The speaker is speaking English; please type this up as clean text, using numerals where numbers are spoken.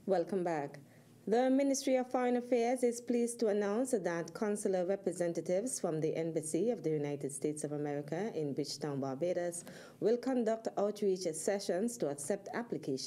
Welcome back. The Ministry of Foreign Affairs is pleased to announce that consular representatives from the Embassy of the United States of America in Bridgetown, Barbados, will conduct outreach sessions to accept applications